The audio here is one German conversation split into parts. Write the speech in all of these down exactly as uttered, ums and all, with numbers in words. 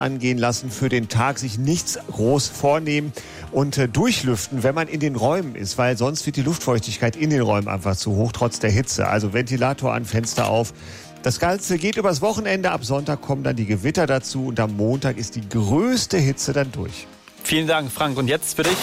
angehen lassen für den Tag, sich nichts groß vornehmen und äh, durchlüften, wenn man in den Räumen ist, weil sonst wird die Luftfeuchtigkeit in den Räumen einfach zu hoch, trotz der Hitze. Also Ventilator an, Fenster auf. Das Ganze geht übers Wochenende, ab Sonntag kommen dann die Gewitter dazu und am Montag ist die größte Hitze dann durch. Vielen Dank, Frank. Und jetzt für dich,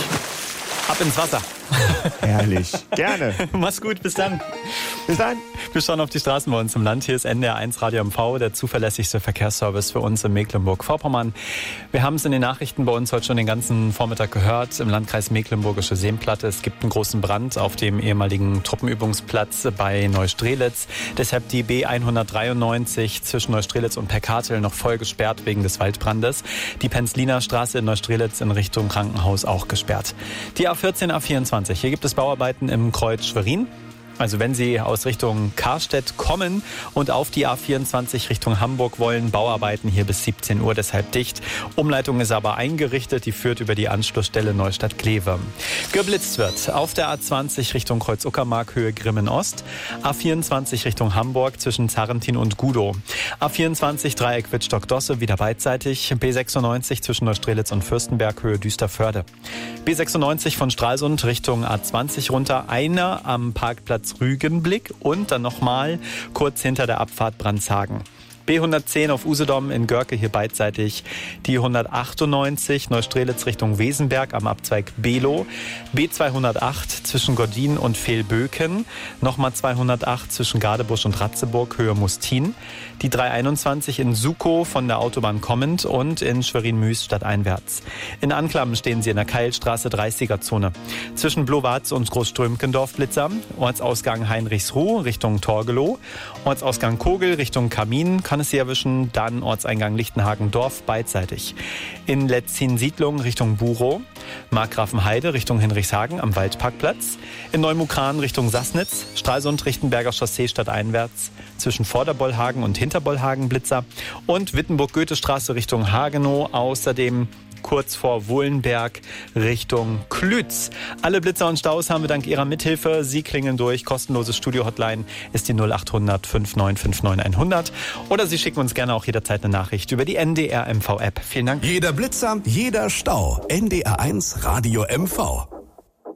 ab ins Wasser. Herrlich, gerne. Mach's gut, bis dann. Bis dann. Wir schauen auf die Straßen bei uns im Land. Hier ist N D R eins Radio M V, der zuverlässigste Verkehrsservice für uns in Mecklenburg-Vorpommern. Wir haben es in den Nachrichten bei uns heute schon den ganzen Vormittag gehört. Im Landkreis Mecklenburgische Seenplatte. Es gibt einen großen Brand auf dem ehemaligen Truppenübungsplatz bei Neustrelitz. Deshalb die B hundertdreiundneunzig zwischen Neustrelitz und Perkatel noch voll gesperrt wegen des Waldbrandes. Die Penzliner Straße in Neustrelitz in Richtung Krankenhaus auch gesperrt. Die A vierzehn, A vierundzwanzig. Hier gibt es Bauarbeiten im Kreuz Schwerin. Also wenn Sie aus Richtung Karstedt kommen und auf die A vierundzwanzig Richtung Hamburg wollen, Bauarbeiten hier bis siebzehn Uhr, deshalb dicht. Umleitung ist aber eingerichtet, die führt über die Anschlussstelle Neustadt-Kleve. Geblitzt wird auf der A zwanzig Richtung Kreuz-Uckermark, Höhe Grimmen-Ost, A vierundzwanzig Richtung Hamburg zwischen Zarrentin und Gudow, A vierundzwanzig Dreieck Wittstock-Dosse wieder beidseitig, B sechsundneunzig zwischen Neustrelitz und Fürstenberg, Höhe Düsterförde, B sechsundneunzig von Stralsund Richtung A zwanzig runter, einer am Parkplatz Rügenblick und dann nochmal kurz hinter der Abfahrt Brandshagen. B hundertzehn auf Usedom in Görke hier beidseitig, die hundertachtundneunzig Neustrelitz Richtung Wesenberg am Abzweig Below, B zweihundertacht zwischen Gordin und Fehlböken, nochmal zweihundertacht zwischen Gadebusch und Ratzeburg, Höhe Mustin, die dreihunderteinundzwanzig in Sukow von der Autobahn kommend und in Schwerin-Müs stadteinwärts. In Anklam stehen Sie in der Keilstraße dreißiger Zone. Zwischen Blowatz und Großströmkendorf Blitzer, Ortsausgang Heinrichsruh Richtung Torgelow, Ortsausgang Kogel Richtung Kamin, kann es Sie erwischen, dann Ortseingang Lichtenhagen-Dorf beidseitig. In Letzin-Siedlung Richtung Burow, Markgrafenheide Richtung Hinrichshagen am Waldparkplatz, in Neumukran Richtung Sassnitz, Stralsund-Richtenberger Chaussee stadteinwärts, zwischen Vorderbollhagen und Hinterbollhagen Blitzer und Wittenburg-Goethestraße Richtung Hagenow, außerdem kurz vor Wohlenberg Richtung Klütz. Alle Blitzer und Staus haben wir dank Ihrer Mithilfe. Sie klingeln durch. Kostenlose Studio-Hotline ist die null acht hundert fünf neun fünf neun hundert. Oder Sie schicken uns gerne auch jederzeit eine Nachricht über die N D R M V App. Vielen Dank. Jeder Blitzer, jeder Stau. N D R eins Radio M V.